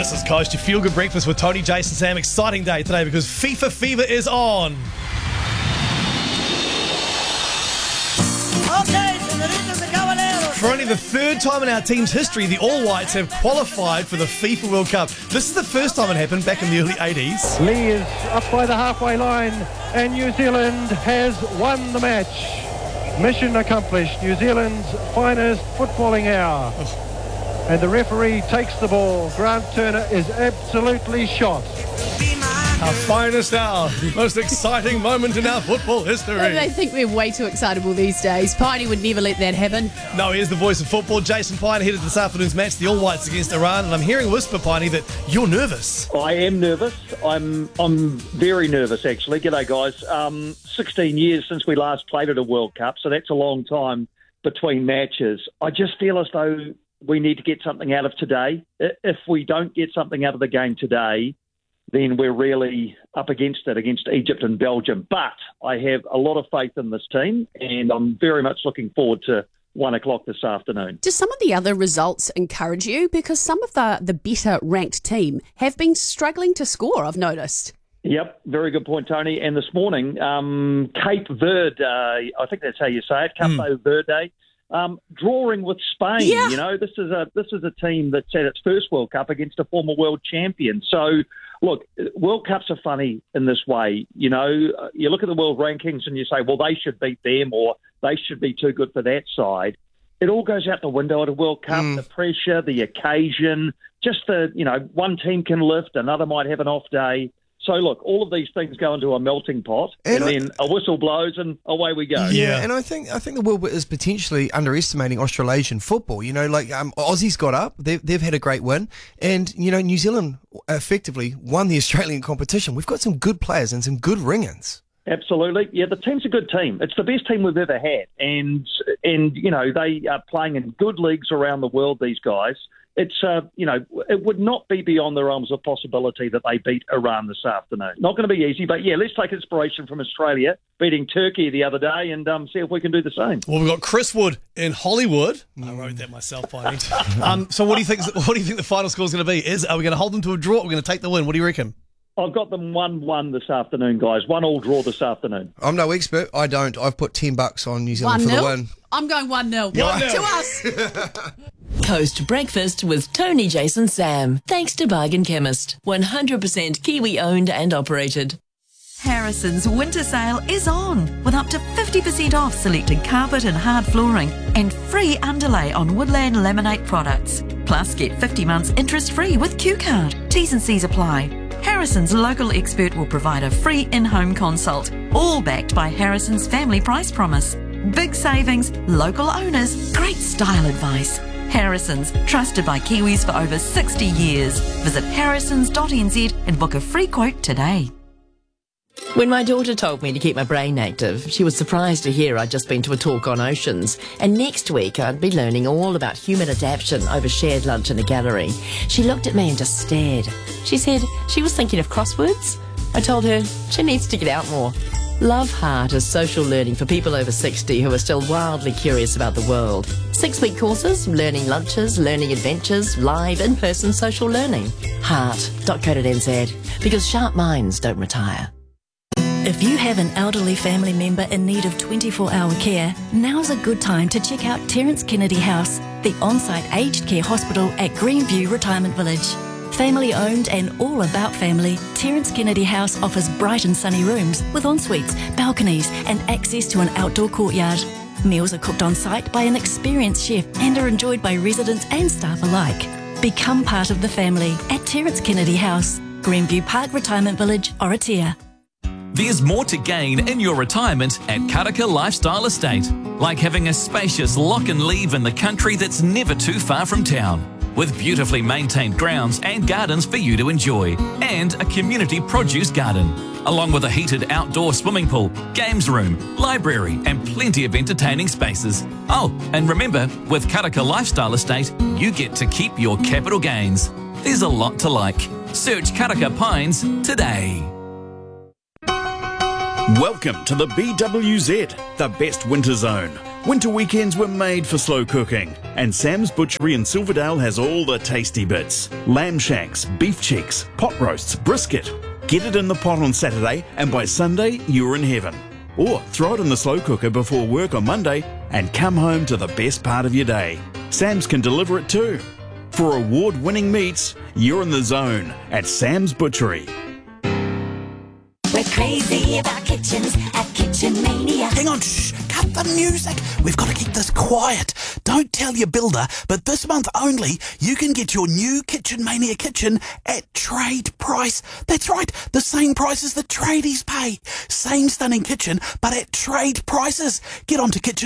This is Coast, your feel-good breakfast with Tony, Jason, Sam. Exciting day today because FIFA Fever is on. For only the third time in our team's history, the All Whites have qualified for the FIFA World Cup. This is the first time it happened back in the early 80s. Lee is up by the halfway line and New Zealand has won the match. Mission accomplished. New Zealand's finest footballing hour. And the referee takes the ball. Grant Turner is absolutely shot. Our finest hour, most exciting moment in our football history. They think we're way too excitable these days. Piney would never let that happen. No, here's the voice of football, Jason Pine, ahead of this afternoon's match, the All Whites against Iran. And I'm hearing a whisper, Piney, that you're nervous. I am nervous. I'm very nervous, actually. G'day, guys. 16 years since we last played at a World Cup, so that's a long time between matches. I just feel as though we need to get something out of today. If we don't get something out of the game today, then we're really up against it, against Egypt and Belgium. But I have a lot of faith in this team, and I'm very much looking forward to 1 o'clock this afternoon. Do some of the other results encourage you? Because some of the better-ranked team have been struggling to score, I've noticed. Yep, very good point, Tony. And this morning, Cape Verde, I think that's how you say it, Cape Verde, drawing with Spain. Yeah. You know, this is a team that's had its first World Cup against a former world champion. So, look, World Cups are funny in this way. You know, you look at the world rankings and you say, well, they should beat them or they should be too good for that side. It all goes out the window at a World Cup, the pressure, the occasion, just one team can lift, another might have an off day. So, look, all of these things go into a melting pot, and then a whistle blows and away we go. Yeah, and I think the world is potentially underestimating Australasian football. You know, like Aussies got up, they've had a great win, and, you know, New Zealand effectively won the Australian competition. We've got some good players and some good ring-ins. Absolutely. Yeah, the team's a good team. It's the best team we've ever had. And you know, they are playing in good leagues around the world, these guys. It's, it would not be beyond the realms of possibility that they beat Iran this afternoon. Not going to be easy, but yeah, let's take inspiration from Australia beating Turkey the other day and see if we can do the same. Well, we've got Chris Wood in Hollywood. I wrote that myself, Piney. So what do you think the final score is going to be? Are we going to hold them to a draw or are we going to take the win? What do you reckon? I've got them 1-1 this afternoon, guys. 1-1 draw this afternoon. I'm no expert. I don't. I've put $10 on New Zealand for the win. I'm going 1-0. 1-0. To us. Coast Breakfast with Tony, Jason, Sam. Thanks to Bargain Chemist. 100% Kiwi owned and operated. Harrison's winter sale is on with up to 50% off selected carpet and hard flooring and free underlay on Woodland Laminate products. Plus, get 50 months interest-free with Q-Card. T's and C's apply. Harrison's local expert will provide a free in-home consult, all backed by Harrison's Family Price Promise. Big savings, local owners, great style advice. Harrison's, trusted by Kiwis for over 60 years. Visit harrisons.nz and book a free quote today. When my daughter told me to keep my brain active, she was surprised to hear I'd just been to a talk on oceans, and next week I'd be learning all about human adaptation over shared lunch in a gallery. She looked at me and just stared. She said she was thinking of crosswords. I told her she needs to get out more. Love Heart is social learning for people over 60 who are still wildly curious about the world. 6-week courses, learning lunches, learning adventures, live in-person social learning. Heart.co.nz, because sharp minds don't retire. If you have an elderly family member in need of 24-hour care, now's a good time to check out Terence Kennedy House, the on-site aged care hospital at Greenview Retirement Village. Family owned and all about family, Terence Kennedy House offers bright and sunny rooms with en-suites, balconies and access to an outdoor courtyard. Meals are cooked on site by an experienced chef and are enjoyed by residents and staff alike. Become part of the family at Terence Kennedy House, Greenview Park Retirement Village, Oratia. There's more to gain in your retirement at Karaka Lifestyle Estate, like having a spacious lock and leave in the country that's never too far from town, with beautifully maintained grounds and gardens for you to enjoy, and a community produce garden, along with a heated outdoor swimming pool, games room, library and plenty of entertaining spaces. Oh, and remember, with Karaka Lifestyle Estate, you get to keep your capital gains. There's a lot to like. Search Karaka Pines today. Welcome to the BWZ, the best winter zone. Winter weekends were made for slow cooking, and Sam's Butchery in Silverdale has all the tasty bits. Lamb shanks, beef cheeks, pot roasts, brisket. Get it in the pot on Saturday, and by Sunday, you're in heaven. Or throw it in the slow cooker before work on Monday and come home to the best part of your day. Sam's can deliver it too. For award-winning meats, you're in the zone at Sam's Butchery. We're crazy about kitchens at Kitchen Mania. Hang on, shh, cut the music. We've got to keep this quiet. Don't tell your builder, but this month only, you can get your new Kitchen Mania kitchen at trade price. That's right, the same price as the tradies pay. Same stunning kitchen, but at trade prices. Get on to Kitchen